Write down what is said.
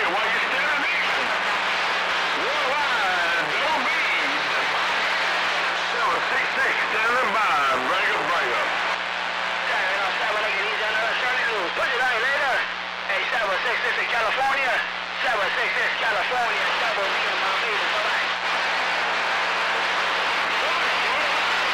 while you're still in action. One line, don't be. 766, standing by, bring up, bring up. 7 push it out later. Hey, 766 in California. 766 California, double